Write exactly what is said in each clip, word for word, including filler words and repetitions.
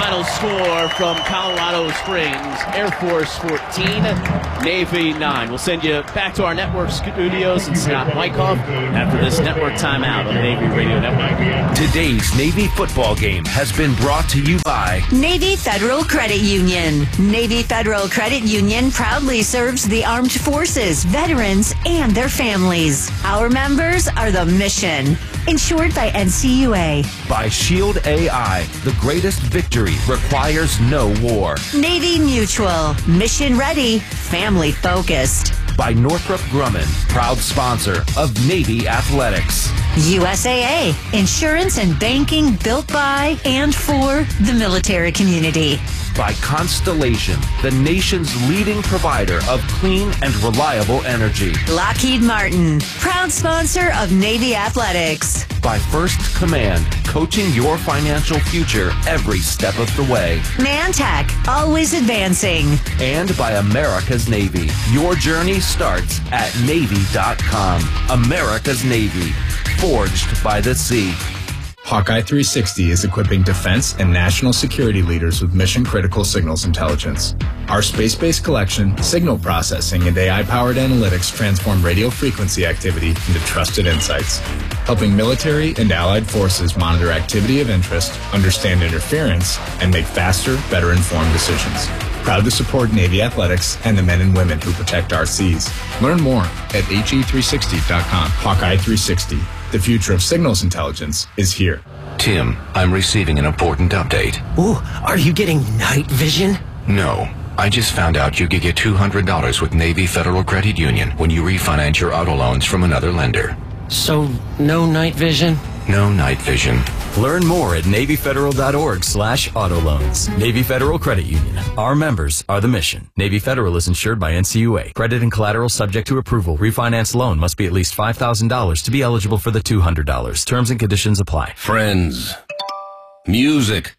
final score from Colorado Springs. Air Force fourteen, Navy nine. We'll send you back to our network studios and Scott Wyckoff after this network timeout on the Navy Radio Network. Today's Navy football game has been brought to you by Navy Federal Credit Union. Navy Federal Credit Union proudly serves the armed forces, veterans, and their families. Our members are the mission. Insured by N C U A. By Shield A I. The greatest victory requires no war. Navy Mutual. Mission ready, family focused. By Northrop Grumman, proud sponsor of Navy Athletics. U S A A. Insurance and banking built by and for the military community. By Constellation, the nation's leading provider of clean and reliable energy. Lockheed Martin, proud sponsor of Navy Athletics. By First Command, coaching your financial future every step of the way. Mantac, always advancing. And by America's Navy. Your journey starts at Navy dot com. America's Navy, forged by the sea. Hawkeye three sixty is equipping defense and national security leaders with mission-critical signals intelligence. Our space-based collection, signal processing, and A I-powered analytics transform radio frequency activity into trusted insights, helping military and allied forces monitor activity of interest, understand interference, and make faster, better-informed decisions. Proud to support Navy Athletics and the men and women who protect our seas. Learn more at H E three sixty dot com. Hawkeye three sixty. The future of signals intelligence is here. Tim, I'm receiving an important update. Ooh, are you getting night vision? No. I just found out you could get two hundred dollars with Navy Federal Credit Union when you refinance your auto loans from another lender. So, no night vision? No night vision. Learn more at Navy Federal dot org slash auto loans. Navy Federal Credit Union. Our members are the mission. Navy Federal is insured by N C U A. Credit and collateral subject to approval. Refinance loan must be at least five thousand dollars to be eligible for the two hundred dollars. Terms and conditions apply. Friends. Music.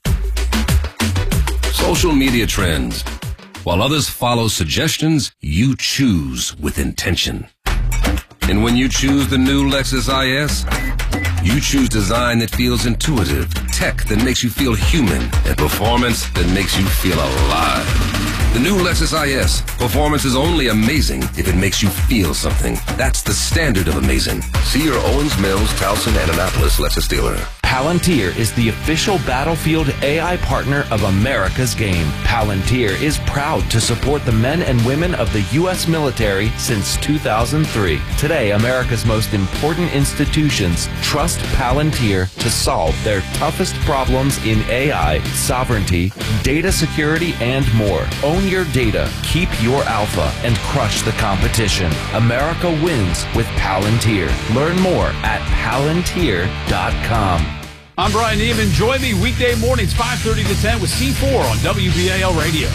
Social media trends. While others follow suggestions, you choose with intention. And when you choose the new Lexus I S, you choose design that feels intuitive, tech that makes you feel human, and performance that makes you feel alive. The new Lexus I S. Performance is only amazing if it makes you feel something. That's the standard of amazing. See your Owens Mills, Towson, and Annapolis Lexus dealer. Palantir is the official Battlefield A I partner of America's Game. Palantir is proud to support the men and women of the U S military since two thousand three. Today, America's most important institutions trust Palantir to solve their toughest problems in A I, sovereignty, data security, and more. Own your data, keep your alpha, and crush the competition. America wins with Palantir. Learn more at palantir dot com. I'm Brian Neiman. Join me weekday mornings, five thirty to ten with C four on W B A L Radio.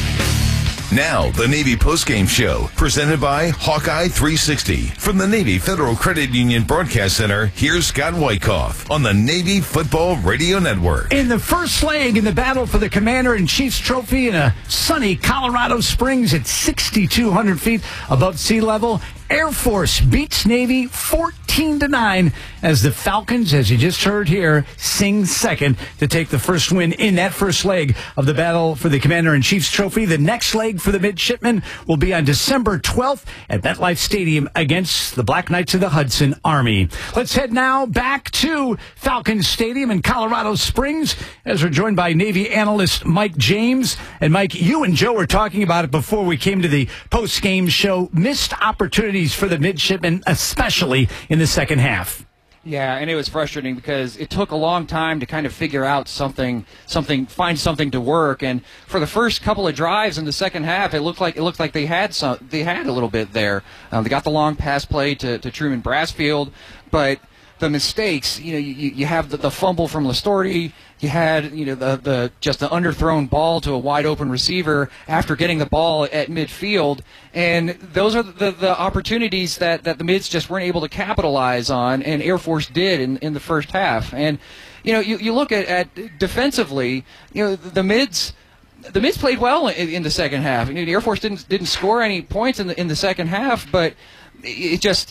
Now, the Navy Postgame Show, presented by Hawkeye three sixty. From the Navy Federal Credit Union Broadcast Center, here's Scott Wyckoff on the Navy Football Radio Network. In the first leg in the battle for the Commander-in-Chief's Trophy in a sunny Colorado Springs at sixty-two hundred feet above sea level, Air Force beats Navy fourteen to nine as the Falcons, as you just heard here, sing second to take the first win in that first leg of the battle for the Commander-in-Chief's Trophy. The next leg for the midshipmen will be on December twelfth at MetLife Stadium against the Black Knights of the Hudson Army. Let's head now back to Falcons Stadium in Colorado Springs as we're joined by Navy analyst Mike James. And Mike, you and Joe were talking about it before we came to the post-game show. Missed opportunities for the midshipmen, especially in the second half. Yeah, and it was frustrating because it took a long time to kind of figure out something, something, find something to work. And for the first couple of drives in the second half, it looked like it looked like they had some, they had a little bit there. Um, they got the long pass play to, to Truman Brassfield, but the mistakes, you know, you, you have the, the fumble from Lestorti. You had, you know, the, the just the underthrown ball to a wide open receiver after getting the ball at midfield, and those are the, the opportunities that, that the mids just weren't able to capitalize on, and Air Force did in, in the first half. And you know, you, you look at, at defensively, you know, the mids. The mids played well in, in the second half. You know, the Air Force didn't didn't score any points in the in the second half, but it just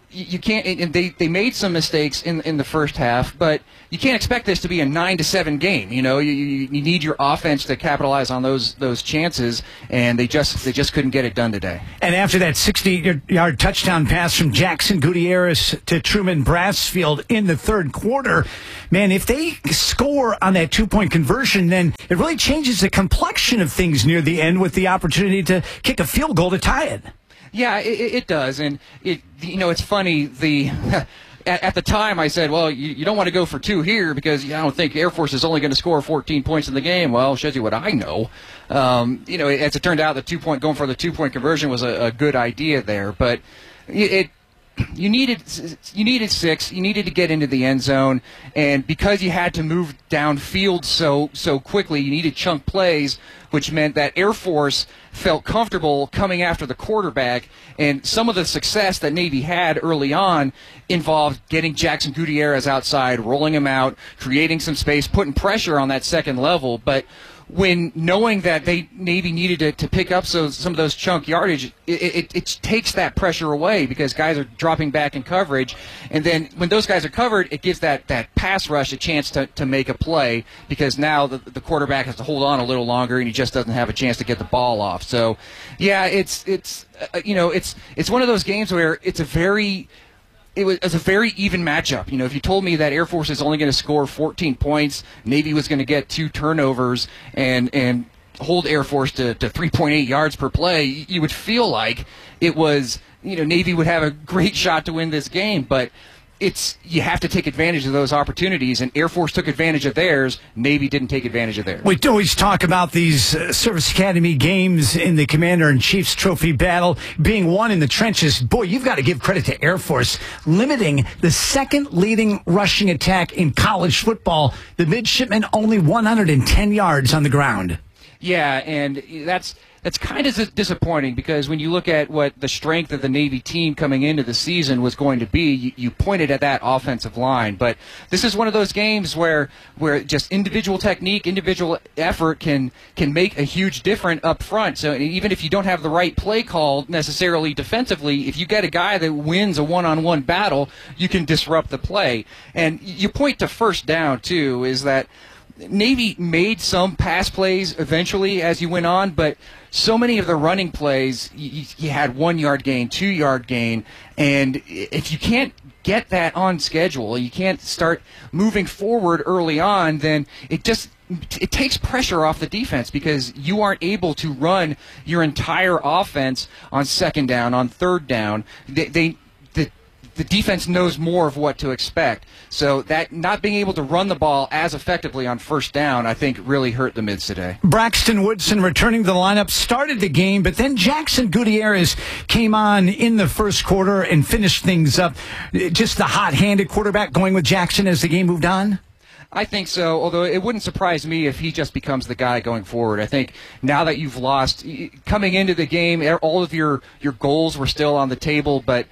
you can't. And they, they made some mistakes in in the first half, but you can't expect this to be a nine to seven game. You know, you, you you need your offense to capitalize on those those chances, and they just they just couldn't get it done today. And after that sixty-yard touchdown pass from Jackson Gutierrez to Truman Brassfield in the third quarter, man, if they score on that two-point conversion, then it really changes the complexion of things near the end with the opportunity to kick a field goal to tie it. Yeah, it, it does, and it you know it's funny the. At, at the time, I said, well, you, you don't want to go for two here because I don't think Air Force is only going to score fourteen points in the game. Well, shows you what I know. Um, you know, as it turned out, the two-point going for the two-point conversion was a, a good idea there, but it, it you needed you needed six. You needed to get into the end zone, and because you had to move downfield so so quickly, you needed chunk plays, which meant that Air Force felt comfortable coming after the quarterback. And some of the success that Navy had early on involved getting Jackson Gutierrez outside, rolling him out, creating some space, putting pressure on that second level. But when knowing that they Navy needed to, to pick up so, some of those chunk yardage, it, it, it takes that pressure away because guys are dropping back in coverage. And then when those guys are covered, it gives that, that pass rush a chance to, to make a play because now the, the quarterback has to hold on a little longer and he just doesn't have a chance to get the ball off. So, yeah, it's it's uh, you know it's it's one of those games where it's a very It was, it was a very even matchup. You know, if you told me that Air Force is only going to score fourteen points, Navy was going to get two turnovers and and hold Air Force to, to three point eight yards per play, you would feel like it was, you know, Navy would have a great shot to win this game. But it's you have to take advantage of those opportunities, and Air Force took advantage of theirs. Navy didn't take advantage of theirs. We always talk about these uh, Service Academy games in the Commander-in-Chief's Trophy battle being won in the trenches. Boy, you've got to give credit to Air Force limiting the second leading rushing attack in college football. The midshipmen only one hundred ten yards on the ground. Yeah, and that's that's kind of disappointing because when you look at what the strength of the Navy team coming into the season was going to be, you, you pointed at that offensive line. But this is one of those games where where just individual technique, individual effort can can make a huge difference up front. So even if you don't have the right play call necessarily defensively, if you get a guy that wins a one-on-one battle, you can disrupt the play. And you point to first down, too, is that Navy made some pass plays eventually as you went on, but so many of the running plays, you, you had one-yard gain, two-yard gain, and if you can't get that on schedule, you can't start moving forward early on, then it just it takes pressure off the defense because you aren't able to run your entire offense on second down, on third down. They, they the the defense knows more of what to expect. So that not being able to run the ball as effectively on first down, I think, really hurt the Mids today. Braxton Woodson returning to the lineup started the game, but then Jackson Gutierrez came on in the first quarter and finished things up. Just the hot-handed quarterback going with Jackson as the game moved on? I think so, although it wouldn't surprise me if he just becomes the guy going forward. I think now that you've lost, coming into the game, all of your, your goals were still on the table, but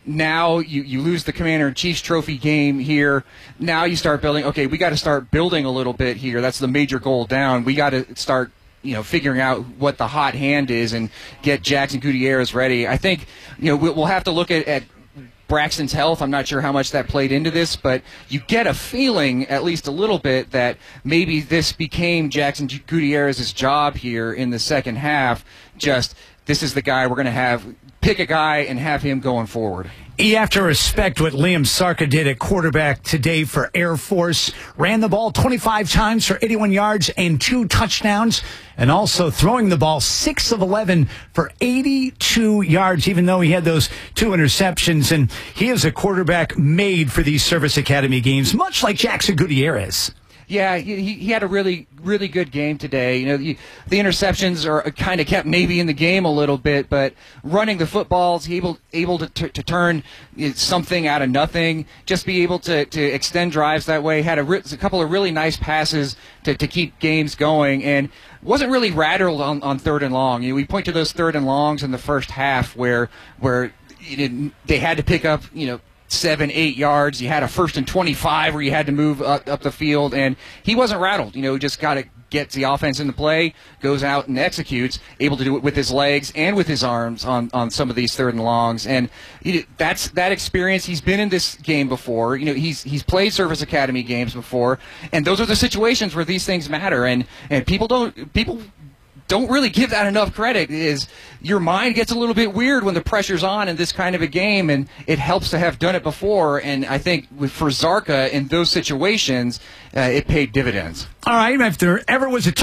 now you, you lose the Commander-in-Chief's Trophy game here. Now you start building, okay, we got to start building a little bit here. That's the major goal down. We got to start, you know, figuring out what the hot hand is and get Jackson Gutierrez ready. I think, you know, we'll have to look at, at Braxton's health. I'm not sure how much that played into this, but you get a feeling, at least a little bit, that maybe this became Jackson Gutierrez's job here in the second half. Just, this is the guy we're going to have, pick a guy and have him going forward. You have to respect what Liam Sarka did at quarterback today for Air Force. Ran the ball twenty-five times for eighty-one yards and two touchdowns, and also throwing the ball six of eleven for eighty-two yards, even though he had those two interceptions. And he is a quarterback made for these Service Academy games, much like Jackson Gutierrez. Yeah, he, he had a really, really good game today. You know, the, the interceptions are kind of kept maybe in the game a little bit, but running the footballs, he able able to, to to turn something out of nothing, just be able to, to extend drives that way. Had a, a couple of really nice passes to, to keep games going, and wasn't really rattled on, on third and long. You know, we point to those third and longs in the first half where where you know, they had to pick up, you know, seven, eight yards. You had a first and twenty-five where you had to move up, up the field, and he wasn't rattled. You know, he just got a gets the offense into play, goes out and executes, able to do it with his legs and with his arms on, on some of these third and longs. And he, that's that experience. He's been in this game before. You know, he's he's played Service Academy games before, and those are the situations where these things matter. And and people don't people. don't really give that enough credit. Is your mind gets a little bit weird when the pressure's on in this kind of a game, and it helps to have done it before. And I think with, for Zarka in those situations, uh, it paid dividends. All right, if there ever was a